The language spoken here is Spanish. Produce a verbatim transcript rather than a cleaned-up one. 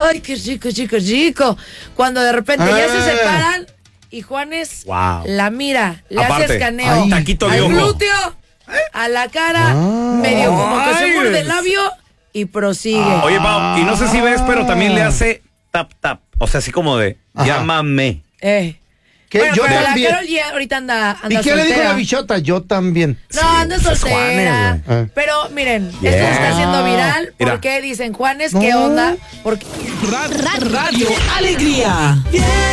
ay, qué rico, chico, chico. Cuando de repente Ah. ya se separan y Juanes Wow. la mira, le Aparte, hace escaneo ay, taquito de al ojo. glúteo, a la cara, medio como que se Ay. muerde el labio y prosigue. Oye, Pau, y no sé si ves, pero también le hace tap, tap. O sea, así como de, Ajá. llámame. Eh. ¿Qué? Bueno, Yo pero también. la Karol G ahorita anda, anda ¿Y qué le dijo soltera. la bichota? Yo también. No, anda pues es soltera. Juanes, güey. Ah. Pero miren, Yeah. esto se está haciendo viral. Mira. ¿Por qué dicen Juanes? ¿Qué No. onda? Porque Radio Alegría.